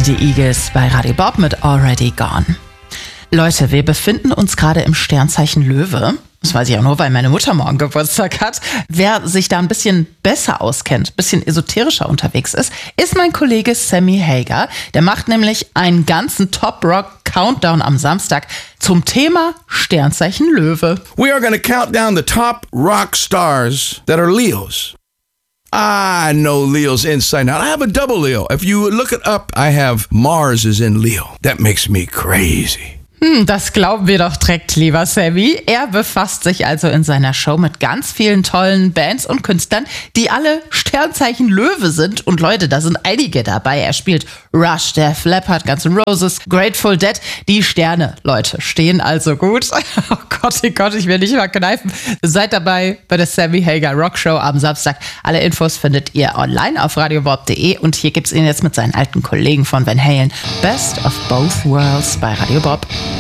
die Eagles bei Radio Bob mit Already Gone. Leute, wir befinden uns gerade im Sternzeichen Löwe. Das weiß ich auch nur, weil meine Mutter morgen Geburtstag hat. Wer sich da ein bisschen besser auskennt, ein bisschen esoterischer unterwegs ist, ist mein Kollege Sammy Hagar. Der macht nämlich einen ganzen Top-Rock-Countdown am Samstag zum Thema Sternzeichen Löwe. We are going to count down the top rock stars that are Leos. I know Leo's inside out. I have a double Leo. If you look it up, I have Mars is in Leo. That makes me crazy. Das glauben wir doch direkt, lieber Sammy. Er befasst sich also in seiner Show mit ganz vielen tollen Bands und Künstlern, die alle Sternzeichen Löwe sind. Und Leute, da sind einige dabei. Er spielt Rush, Def Leppard, Guns N' Roses, Grateful Dead. Die Sterne, Leute, stehen also gut. Oh Gott, ich will nicht mal kneifen. Seid dabei bei der Sammy Hagar Rock Show am Samstag. Alle Infos findet ihr online auf radiobob.de. Und hier gibt's ihn jetzt mit seinen alten Kollegen von Van Halen. Best of Both Worlds bei Radio Bob.